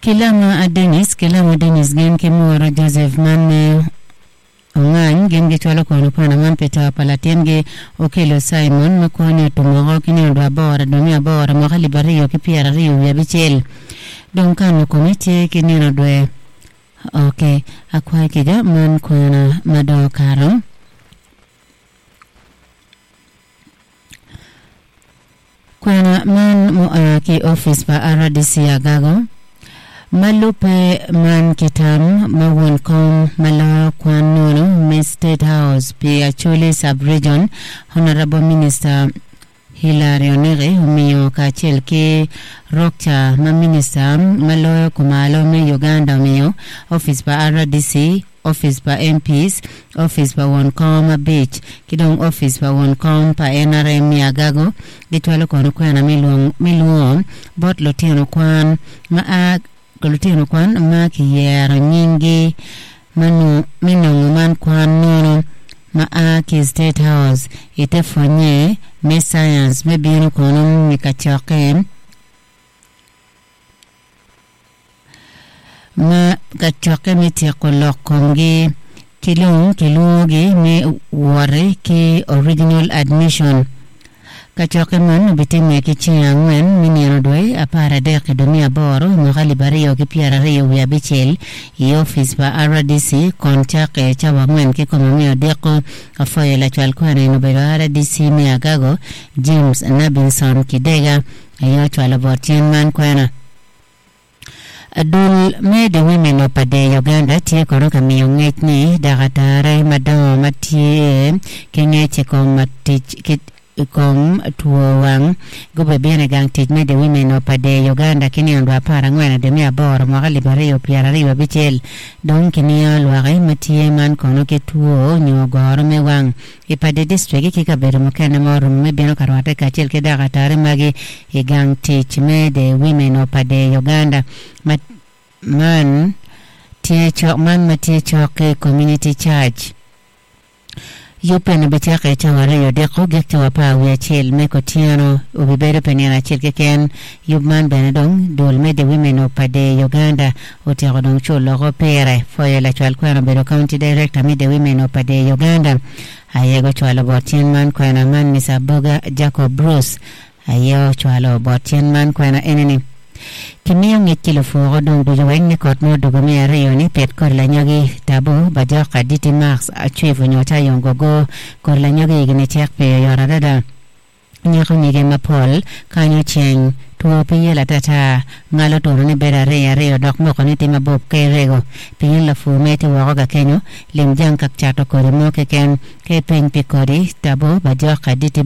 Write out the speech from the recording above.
Kilama Dennis gen Kimura Joseph Manne Ongan gen ge chwalo kono pana man peta palatien ge Okelo Simon makone tumogo kini ndo abora domi abora makali bariyo ki piara riyo ya bichel donkano komite kini ndo okay akwa kija man kuna mado karo kuna man ki office pa RDC agago Malupe man kitam mawon kom mala kwanono me State House pe Acholi Sub-Region Honorable Minister Hilary Onere humiyo kachel ke rokcha ma minister malo kumalo me Uganda miyo office pa RDC office pa MPs office pa Woncom Beach kidong office pa Woncom pa NRM Agago ditwalo kono kwana miluon bot lotino kwan ma Kolutino kwan ma kiyero nyingi manu minongo man kwan nono ma ki State House itefonye me science me bino kono mikachoke ma kachoke miti kolokongi kilungi me ware ki original admission Kachoke man bitime kichiangwen minero dwe apara deke dunia boro mgali bariyo kipiara riyo ya bichel i office pa RDC kontake chawa mwen kikomamio deko afoye la chwalkwane inubelo RDC Agago James Nabinson Kidega ayo chwala bortien man kwena Adul me the women opade Uganda tie koroka miyonget ni dagatare madama matie kengeche komatich Kong tuwang gobe biene gang tij me the women opade Uganda kini ndo apara ngwena de mea bor magali bariyo piara riwa bichel don kini alware matie man kono ke tuwo nyogoro me wang ipade district kika beru mkene moru me bieno karwate kachel ke dagatare magi gang tij me the women opade Uganda man matie choke community church Yupene betake chaware yodeko gekte wapa wiachel meko tiano ubibere peniana chilkeken yubman benedong dolme de women opade Uganda otiagodong chulo pere foye la chwal kwano bedo county director me de women opade Uganda ayego chwalo botien man kwena man Misa Boga Jacob Bruce ayo chwalo botien man kwena eneni Kimiyong ngikilo furo dong bujuwen ni kot mo dugumi ariyo ni pet korla nyogi tabu bajoka diti marks achieve nyota yongogo korla nyogi igini chek pe yoradada nyako nyige mapol kanyo cheng tuwo piye la tata ngalo toro ni beda ariyo dok moko ni tima bob kay rego piye la fumeti wakoga kenyo limjang kak chato kori mo keken kay peng pikori tabu bajoka diti